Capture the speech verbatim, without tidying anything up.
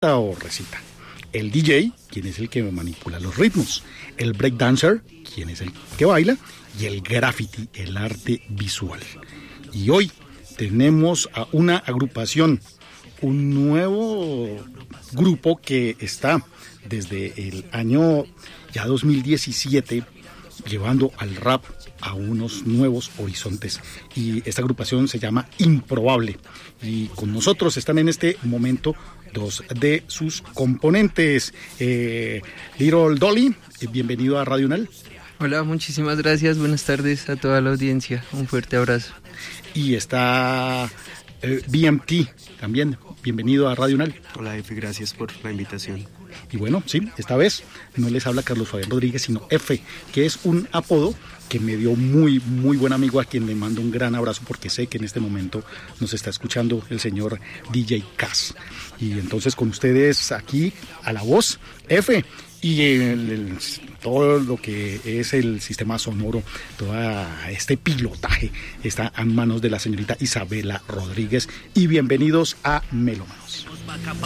o recita. El D J, quien es el que manipula los ritmos. El breakdancer, quien es el que baila. Y el graffiti, el arte visual. Y hoy tenemos a una agrupación, un nuevo grupo que está desde el año ya dos mil diecisiete llevando al rap a unos nuevos horizontes. Y esta agrupación se llama Improbable. Y con nosotros están en este momento dos de sus componentes. Eh, Little Dolly, bienvenido a Radio UNAL. Hola, muchísimas gracias. Buenas tardes a toda la audiencia. Un fuerte abrazo. Y está eh, B M T también. Bienvenido a Radio UNAL. Hola, F, gracias por la invitación. Y bueno, sí, esta vez no les habla Carlos Fabián Rodríguez, sino F, que es un apodo que me dio muy, muy buen amigo, a quien le mando un gran abrazo, porque sé que en este momento nos está escuchando el señor D J Cass. Y entonces con ustedes aquí a la voz, F, y el, el, todo lo que es el sistema sonoro, todo este pilotaje está en manos de la señorita Isabela Rodríguez. Y bienvenidos a Melómanos.